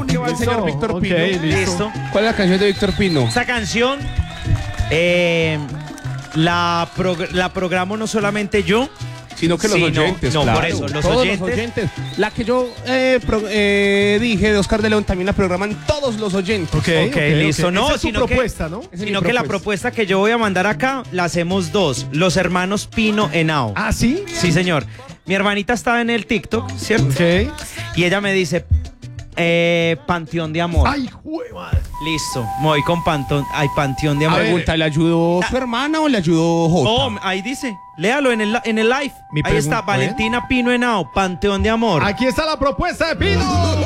que va el señor Víctor Pino. Listo. ¿Cuál es la canción de Víctor Pino? Esta canción la programo no solamente yo, Sino que los Sí, oyentes. no, claro. por eso, los Todos oyentes. los oyentes. La que yo dije de Oscar de León también la programan todos los oyentes. Ok, listo. No, Esa es tu sino que- propuesta, ¿no? Esa es Sino mi que la propuesta que yo voy a mandar acá la hacemos dos. Los hermanos Pino Henao. ¿Ah, sí? Sí, señor. Mi hermanita estaba en el TikTok, ¿cierto? Ok. Y ella me dice, Panteón de Amor. Ay, jue madre. Listo, me voy con Panteón de A Amor. pregunta, ¿le ayudó su hermana o le ayudó Jota? Oh, ahí dice, léalo en el live. Mi Ahí está, pregunta, Valentina Pino Henao, Panteón de Amor. Aquí está la propuesta de Pino.